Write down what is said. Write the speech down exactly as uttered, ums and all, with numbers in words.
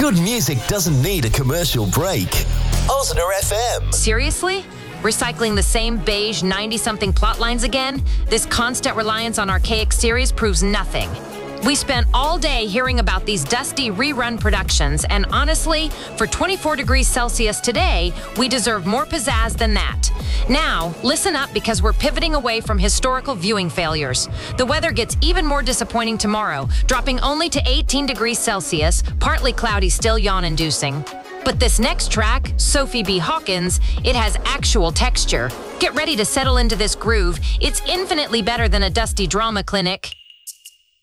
Good music doesn't need a commercial break. Ozner F M. Seriously? Recycling the same beige ninety-something plot lines again? This constant reliance on archaic series proves nothing. We spent all day hearing about these dusty rerun productions, and honestly, for twenty-four degrees Celsius today, we deserve more pizzazz than that. Now, listen up because we're pivoting away from historical viewing failures. The weather gets even more disappointing tomorrow, dropping only to eighteen degrees Celsius, partly cloudy, still yawn-inducing. But this next track, Sophie B. Hawkins, it has actual texture. Get ready to settle into this groove. It's infinitely better than a dusty drama clinic.